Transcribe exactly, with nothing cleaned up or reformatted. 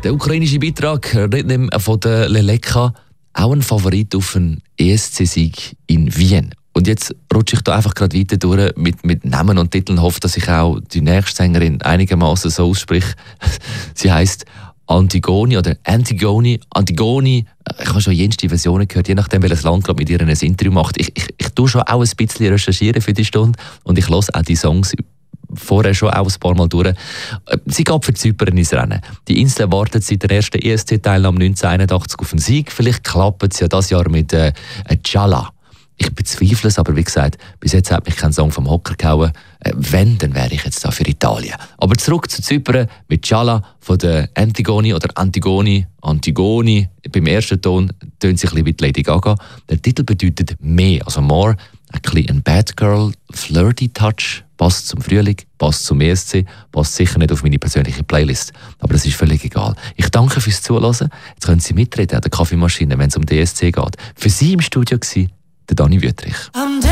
Der ukrainische Beitrag Rhythm von der Leleka, auch ein Favorit auf einen E S C-Sieg in Wien. Und jetzt rutsche ich da einfach gerade weiter durch mit, mit Namen und Titeln, hoffe, dass ich auch die nächste Sängerin einigermaßen so ausspreche. Sie heisst Antigone oder Antigone, Antigone. Ich habe schon jenste Versionen gehört, je nachdem, welches Land gerade mit ihr ein Interview macht. Ich, ich, ich tue schon auch ein bisschen recherchieren für die Stunde und ich höre auch die Songs vorher schon auch ein paar Mal durch. Sie geht für Zypern ins Rennen. Die Insel wartet seit der ersten E S C-Teilnahme neunzehnhunderteinundachtzig auf einen Sieg. Vielleicht klappt es ja dieses Jahr mit äh, Chala. Ich bezweifle es, aber wie gesagt, bis jetzt hat mich kein Song vom Hocker gehauen. Äh, wenn, dann wäre ich jetzt da für Italien. Aber zurück zu Zypern mit Chala von der Antigone oder Antigone. Antigone. Beim ersten Ton tönt sich ein bisschen wie Lady Gaga. Der Titel bedeutet mehr, also more. Ein bisschen ein Bad Girl, flirty Touch. Passt zum Frühling, passt zum E S C, passt sicher nicht auf meine persönliche Playlist. Aber das ist völlig egal. Ich danke fürs Zuhören. Jetzt können Sie mitreden an der Kaffeemaschine, wenn es um D S C geht. Für Sie im Studio war der Dani Wüttrich.